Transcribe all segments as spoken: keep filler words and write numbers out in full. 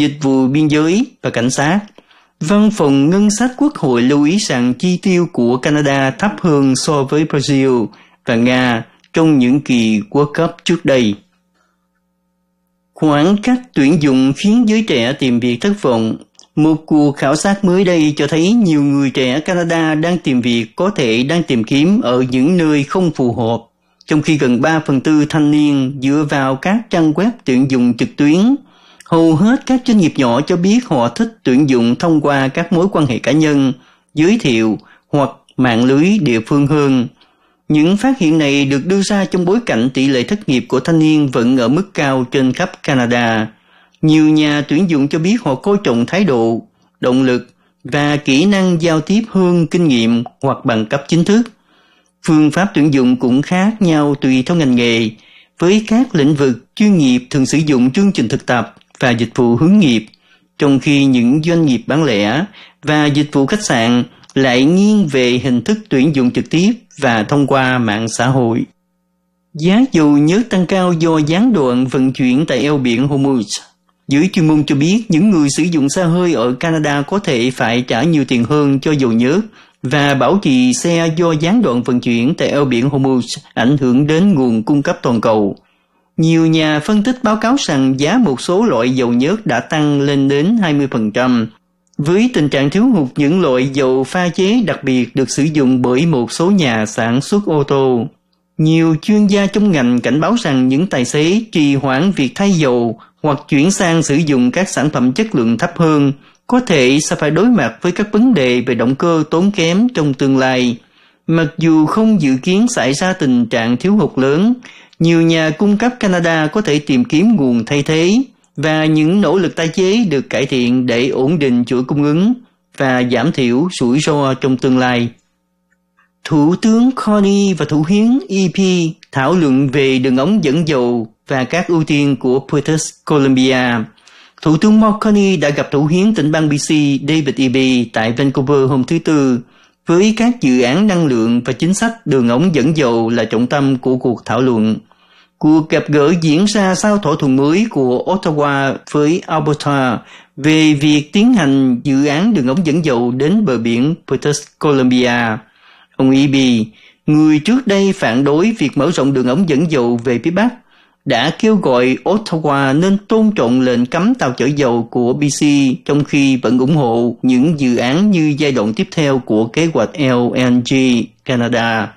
dịch vụ biên giới và cảnh sát. Văn phòng Ngân sách Quốc hội lưu ý rằng chi tiêu của Canada thấp hơn so với Brazil và Nga trong những kỳ World Cup trước đây. Khoảng cách tuyển dụng khiến giới trẻ tìm việc thất vọng. Một cuộc khảo sát mới đây cho thấy nhiều người trẻ Canada đang tìm việc có thể đang tìm kiếm ở những nơi không phù hợp, trong khi gần ba phần tư thanh niên dựa vào các trang web tuyển dụng trực tuyến. Hầu hết các doanh nghiệp nhỏ cho biết họ thích tuyển dụng thông qua các mối quan hệ cá nhân, giới thiệu hoặc mạng lưới địa phương hơn. Những phát hiện này được đưa ra trong bối cảnh tỷ lệ thất nghiệp của thanh niên vẫn ở mức cao trên khắp Canada. Nhiều nhà tuyển dụng cho biết họ coi trọng thái độ, động lực và kỹ năng giao tiếp hơn kinh nghiệm hoặc bằng cấp chính thức. Phương pháp tuyển dụng cũng khác nhau tùy theo ngành nghề, với các lĩnh vực chuyên nghiệp thường sử dụng chương trình thực tập và dịch vụ hướng nghiệp, trong khi những doanh nghiệp bán lẻ và dịch vụ khách sạn lại nghiêng về hình thức tuyển dụng trực tiếp và thông qua mạng xã hội. Giá dầu nhớt tăng cao do gián đoạn vận chuyển tại eo biển Hormuz. Giới chuyên môn cho biết những người sử dụng xe hơi ở Canada có thể phải trả nhiều tiền hơn cho dầu nhớt và bảo trì xe do gián đoạn vận chuyển tại eo biển Hormuz ảnh hưởng đến nguồn cung cấp toàn cầu. Nhiều nhà phân tích báo cáo rằng giá một số loại dầu nhớt đã tăng lên đến hai mươi phần trăm, với tình trạng thiếu hụt những loại dầu pha chế đặc biệt được sử dụng bởi một số nhà sản xuất ô tô. Nhiều chuyên gia trong ngành cảnh báo rằng những tài xế trì hoãn việc thay dầu hoặc chuyển sang sử dụng các sản phẩm chất lượng thấp hơn có thể sẽ phải đối mặt với các vấn đề về động cơ tốn kém trong tương lai. Mặc dù không dự kiến xảy ra tình trạng thiếu hụt lớn, nhiều nhà cung cấp Canada có thể tìm kiếm nguồn thay thế và những nỗ lực tái chế được cải thiện để ổn định chuỗi cung ứng và giảm thiểu rủi ro trong tương lai. Thủ tướng Carney và Thủ hiến E P thảo luận về đường ống dẫn dầu và các ưu tiên của British Columbia. Thủ tướng Mark Carney đã gặp Thủ hiến tỉnh bang B C David Eby tại Vancouver hôm thứ Tư, với các dự án năng lượng và chính sách đường ống dẫn dầu là trọng tâm của cuộc thảo luận. Cuộc gặp gỡ diễn ra sau thỏa thuận mới của Ottawa với Alberta về việc tiến hành dự án đường ống dẫn dầu đến bờ biển British Columbia. Ông Eby, người trước đây phản đối việc mở rộng đường ống dẫn dầu về phía Bắc, đã kêu gọi Ottawa nên tôn trọng lệnh cấm tàu chở dầu của B C, trong khi vẫn ủng hộ những dự án như giai đoạn tiếp theo của kế hoạch L N G Canada.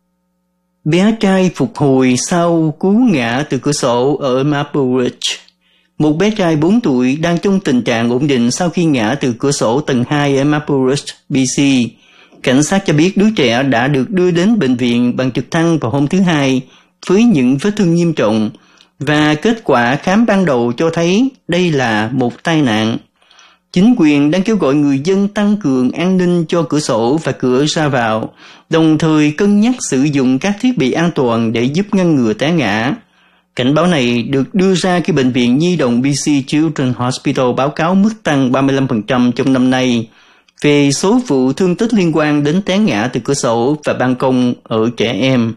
Bé trai phục hồi sau cú ngã từ cửa sổ ở Maple Ridge. Một bé trai bốn tuổi đang trong tình trạng ổn định sau khi ngã từ cửa sổ tầng hai ở Maple Ridge, B C. Cảnh sát cho biết đứa trẻ đã được đưa đến bệnh viện bằng trực thăng vào hôm thứ Hai với những vết thương nghiêm trọng, và kết quả khám ban đầu cho thấy đây là một tai nạn. Chính quyền đang kêu gọi người dân tăng cường an ninh cho cửa sổ và cửa ra vào, đồng thời cân nhắc sử dụng các thiết bị an toàn để giúp ngăn ngừa té ngã. Cảnh báo này được đưa ra khi Bệnh viện Nhi đồng B C Children's Hospital báo cáo mức tăng ba mươi lăm phần trăm trong năm nay về số vụ thương tích liên quan đến té ngã từ cửa sổ và ban công ở trẻ em.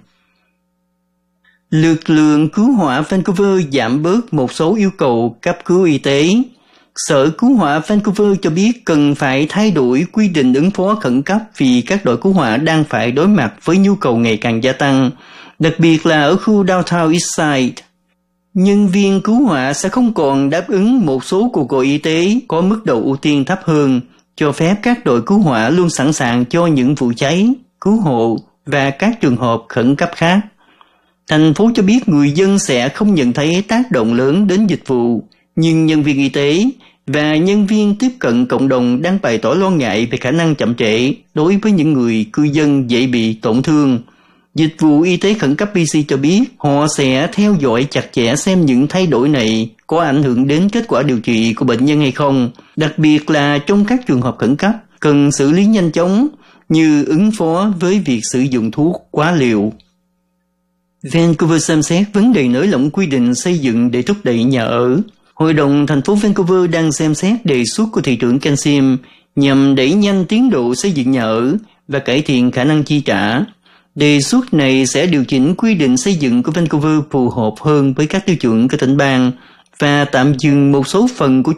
Lực lượng cứu hỏa Vancouver giảm bớt một số yêu cầu cấp cứu y tế. Sở Cứu hỏa Vancouver cho biết cần phải thay đổi quy định ứng phó khẩn cấp vì các đội cứu hỏa đang phải đối mặt với nhu cầu ngày càng gia tăng, đặc biệt là ở khu Downtown Eastside. Nhân viên cứu hỏa sẽ không còn đáp ứng một số cuộc gọi y tế có mức độ ưu tiên thấp hơn, cho phép các đội cứu hỏa luôn sẵn sàng cho những vụ cháy, cứu hộ và các trường hợp khẩn cấp khác. Thành phố cho biết người dân sẽ không nhận thấy tác động lớn đến dịch vụ, nhưng nhân viên y tế và nhân viên tiếp cận cộng đồng đang bày tỏ lo ngại về khả năng chậm trễ đối với những người cư dân dễ bị tổn thương. Dịch vụ y tế khẩn cấp B C cho biết họ sẽ theo dõi chặt chẽ xem những thay đổi này có ảnh hưởng đến kết quả điều trị của bệnh nhân hay không, đặc biệt là trong các trường hợp khẩn cấp cần xử lý nhanh chóng như ứng phó với việc sử dụng thuốc quá liều. Vancouver xem xét vấn đề nới lỏng quy định xây dựng để thúc đẩy nhà ở. Hội đồng thành phố Vancouver đang xem xét đề xuất của thị trưởng Kensington nhằm đẩy nhanh tiến độ xây dựng nhà ở và cải thiện khả năng chi trả. Đề xuất này sẽ điều chỉnh quy định xây dựng của Vancouver phù hợp hơn với các tiêu chuẩn của tỉnh bang và tạm dừng một số phần của